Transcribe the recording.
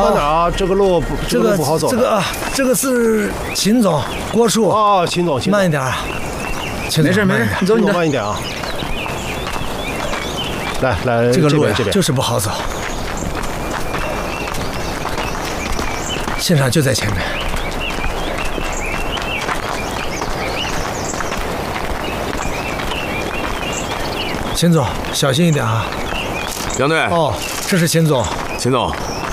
慢点啊，这个路不好走。 这个是秦总，郭树。 哦，秦总， 慢一点啊。 没事，你走你的， 慢一点啊。来， 这个路呀这边就是不好走。现场就在前面。秦总，小心一点啊！ 杨队。 哦，这是秦总。 秦总，